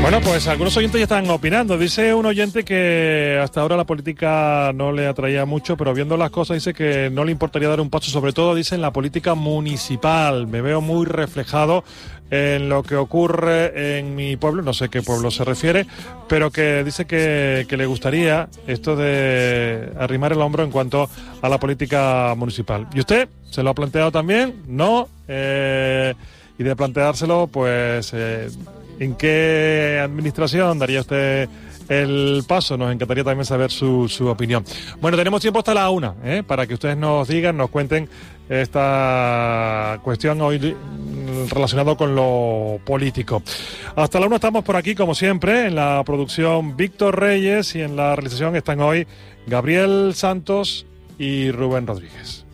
Bueno, pues algunos oyentes ya están opinando. Dice un oyente que hasta ahora la política no le atraía mucho, pero viendo las cosas dice que no le importaría dar un paso, sobre todo dice en la política municipal. Me veo muy reflejado en lo que ocurre en mi pueblo, no sé qué pueblo se refiere, pero que dice que le gustaría esto de arrimar el hombro en cuanto a la política municipal. ¿Y usted se lo ha planteado también? ¿No? Y de planteárselo, pues... ¿en qué administración daría usted el paso? Nos encantaría también saber su opinión. Bueno, tenemos tiempo hasta la 1, para que ustedes nos digan, nos cuenten esta cuestión hoy relacionado con lo político. Hasta la 1 estamos por aquí, como siempre, en la producción Víctor Reyes, y en la realización están hoy Gabriel Santos y Rubén Rodríguez.